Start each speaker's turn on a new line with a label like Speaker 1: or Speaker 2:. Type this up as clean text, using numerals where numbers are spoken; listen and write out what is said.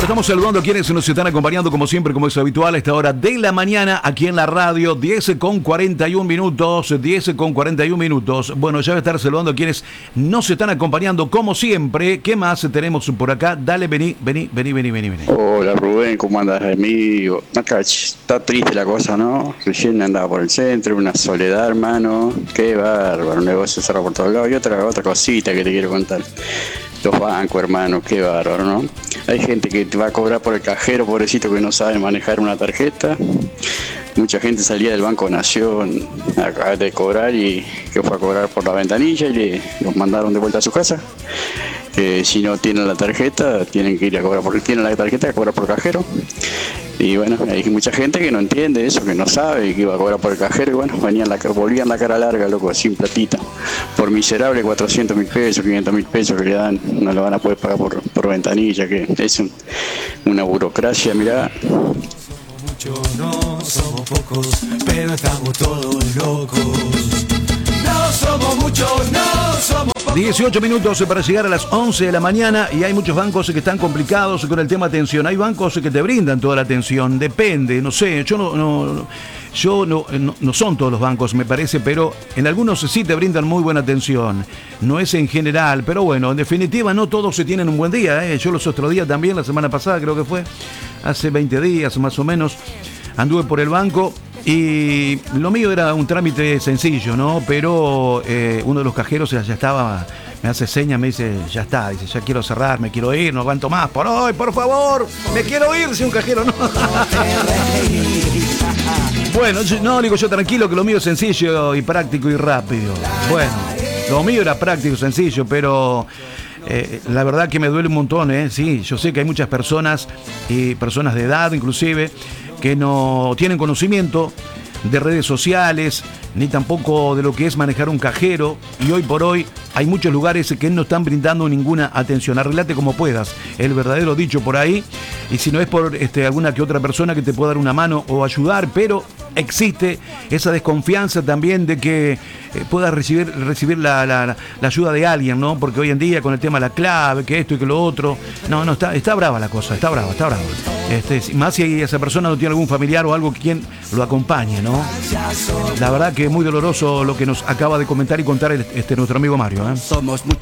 Speaker 1: Bueno, estamos saludando a quienes nos están acompañando como siempre, como es habitual, a esta hora de la mañana aquí en la radio, 10:41 minutos, 10:41 minutos. Bueno, ya voy a estar saludando a quienes nos están acompañando como siempre. ¿Qué más tenemos por acá? Dale, vení.
Speaker 2: Hola Rubén, ¿cómo andas, amigo? Acá está triste la cosa, ¿no? Recién andaba por el centro, una soledad, hermano. Qué bárbaro, un negocio cerrado por todos lados. Y otra cosita que te quiero contar. Los bancos, hermano, qué bárbaro, ¿no? Hay gente que te va a cobrar por el cajero, pobrecito, que no sabe manejar una tarjeta. Mucha gente salía del Banco Nación a de cobrar y que fue a cobrar por la ventanilla y los mandaron de vuelta a su casa. Si no tienen la tarjeta, tienen que ir a cobrar porque tienen la tarjeta a cobrar por cajero. Y bueno, hay mucha gente que no entiende eso, que no sabe que iba a cobrar por el cajero y bueno, volvían la cara larga, loco, sin platita. Por miserable 400.000 pesos, 500.000 pesos que le dan, no lo van a poder pagar por ventanilla, que es una burocracia, mirá.
Speaker 3: Muchos no somos pocos, pero estamos todos locos. No somos muchos, no somos pocos.
Speaker 1: 18 minutos para llegar a las 11 de la mañana y hay muchos bancos que están complicados con el tema atención. Hay bancos que te brindan toda la atención, depende, no sé, no son todos los bancos, me parece, pero en algunos sí te brindan muy buena atención. No es en general, pero bueno, en definitiva no todos se tienen un buen día, ¿eh? Yo los otros días también, la semana pasada creo que fue, hace 20 días más o menos, anduve por el banco. Y lo mío era un trámite sencillo, ¿no? Pero uno de los cajeros ya estaba, me hace señas, me dice, ya está, dice, ya quiero cerrar, me quiero ir, no aguanto más, por hoy, por favor, me quiero ir, si un cajero no. Bueno, digo yo tranquilo que lo mío es sencillo y práctico y rápido. Bueno, lo mío era práctico y sencillo, pero la verdad que me duele un montón, ¿eh? Sí, yo sé que hay muchas personas, y personas de edad inclusive, que no tienen conocimiento de redes sociales, ni tampoco de lo que es manejar un cajero, y hoy por hoy hay muchos lugares que no están brindando ninguna atención. Arreglate como puedas, el verdadero dicho por ahí, y si no es por alguna que otra persona que te pueda dar una mano o ayudar, pero existe esa desconfianza también de que puedas recibir la ayuda de alguien, ¿no? Porque hoy en día con el tema de la clave, que esto y que lo otro, está brava la cosa, está brava. Más si esa persona no tiene algún familiar o algo quien lo acompañe, ¿no? La verdad que es muy doloroso lo que nos acaba de comentar y contar nuestro amigo Mario, ¿eh?
Speaker 3: Somos muchos.